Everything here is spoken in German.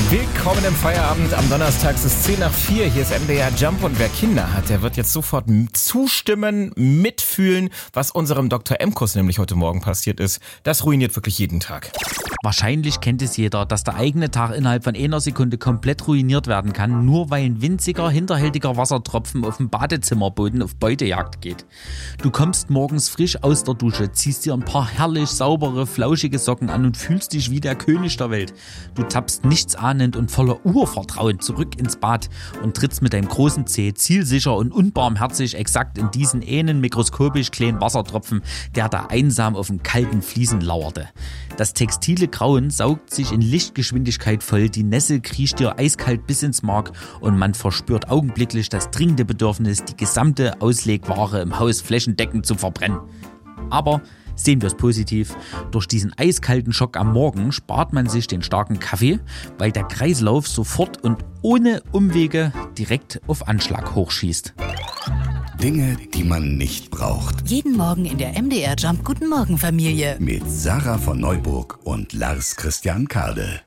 Willkommen im Feierabend. Am Donnerstag ist es 3:10. Hier ist MDR Jump und wer Kinder hat, der wird jetzt sofort zustimmen, mitfühlen, was unserem Dr. Emkus nämlich heute Morgen passiert ist. Das ruiniert wirklich jeden Tag. Wahrscheinlich kennt es jeder, dass der eigene Tag innerhalb von einer Sekunde komplett ruiniert werden kann, nur weil ein winziger, hinterhältiger Wassertropfen auf dem Badezimmerboden auf Beutejagd geht. Du kommst morgens frisch aus der Dusche, ziehst dir ein paar herrlich saubere, flauschige Socken an und fühlst dich wie der König der Welt. Du tappst nichtsahnend und voller Urvertrauen zurück ins Bad und trittst mit deinem großen Zeh zielsicher und unbarmherzig exakt in diesen einen mikroskopisch kleinen Wassertropfen, der da einsam auf den kalten Fliesen lauerte. Das textile Grauen saugt sich in Lichtgeschwindigkeit voll, die Nässe kriecht dir eiskalt bis ins Mark und man verspürt augenblicklich das dringende Bedürfnis, die gesamte Auslegware im Haus flächendeckend zu verbrennen. Aber sehen wir es positiv, durch diesen eiskalten Schock am Morgen spart man sich den starken Kaffee, weil der Kreislauf sofort und ohne Umwege direkt auf Anschlag hochschießt. Dinge, die man nicht braucht. Jeden Morgen in der MDR Jump Guten Morgen Familie. Mit Sarah von Neuburg und Lars Christian Kade.